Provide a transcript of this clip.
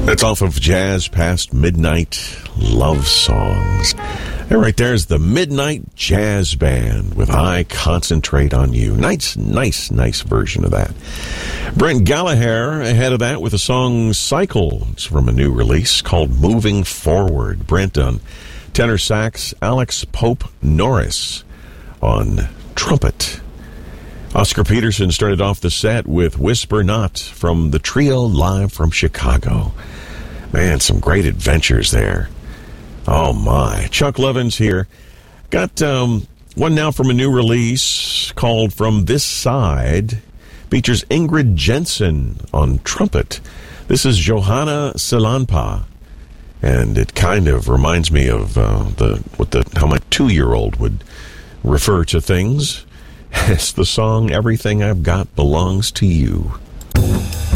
That's off of Jazz Past Midnight Love Songs. And right there's the Midnight Jazz Band with I Concentrate on You. Nice version of that. Brent Gallagher ahead of that with the song Cycle. It's from a new release called Moving Forward. Brent on tenor sax, Alex Pope Norris on trumpet. Oscar Peterson started off the set with Whisper Not from the trio live from Chicago. Man, some great adventures there. Oh, my. Chuck Levins here. Got one now from a new release called From This Side. Features Ingrid Jensen on trumpet. This is Johanna Selanpa. And it kind of reminds me of how my 2-year-old would refer to things. It's the song Everything I've Got Belongs to You.